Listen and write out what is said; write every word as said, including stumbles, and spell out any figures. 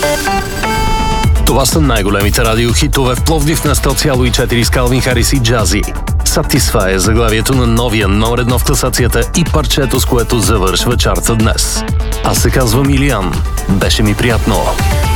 Това са най-големите радиохитове в Пловдив на сто цяло и четири с Калвин Харис и Джази. Satisfy е заглавието на новия номер едно в класацията и парчето, с което завършва чарта днес. Аз се казвам Илиян. Беше ми приятно.